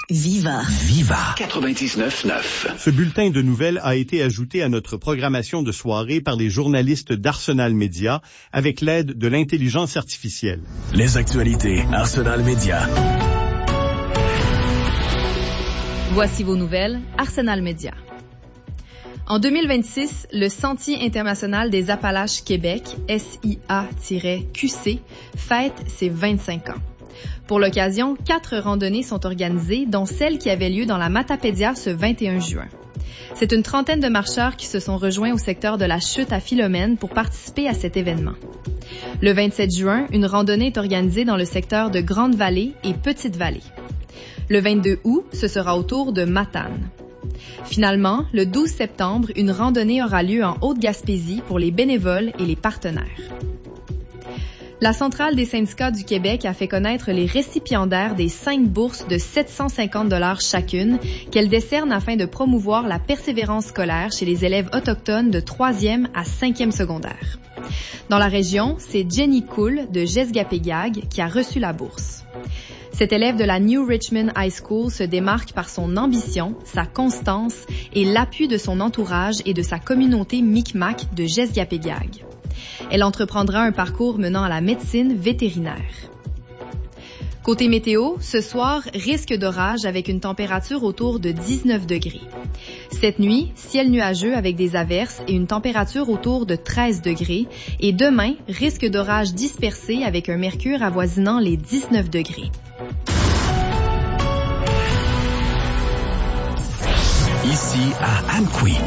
Viva 99.9. Ce bulletin de nouvelles a été ajouté à notre programmation de soirée par les journalistes d'Arsenal Média avec l'aide de l'intelligence artificielle. Les actualités Arsenal Média. Voici vos nouvelles, Arsenal Média. En 2026, le Sentier international des Appalaches Québec, SIA-QC, fête ses 25 ans. Pour l'occasion, 4 randonnées sont organisées, dont celle qui avait lieu dans la Matapédia ce 21 juin. C'est une trentaine de marcheurs qui se sont rejoints au secteur de la Chute à Philomène pour participer à cet événement. Le 27 juin, une randonnée est organisée dans le secteur de Grande-Vallée et Petite-Vallée. Le 22 août, ce sera au tour de Matane. Finalement, le 12 septembre, une randonnée aura lieu en Haute-Gaspésie pour les bénévoles et les partenaires. La Centrale des syndicats du Québec a fait connaître les récipiendaires des 5 bourses de 750 $ chacune qu'elle décerne afin de promouvoir la persévérance scolaire chez les élèves autochtones de 3e à 5e secondaire. Dans la région, c'est Jenny Cool de Jesgapégag qui a reçu la bourse. Cet élève de la New Richmond High School se démarque par son ambition, sa constance et l'appui de son entourage et de sa communauté Micmac de Jesgapégag. Elle entreprendra un parcours menant à la médecine vétérinaire. Côté météo, ce soir, risque d'orage avec une température autour de 19 degrés. Cette nuit, ciel nuageux avec des averses et une température autour de 13 degrés. Et demain, risque d'orage dispersé avec un mercure avoisinant les 19 degrés. Ici à Amqui,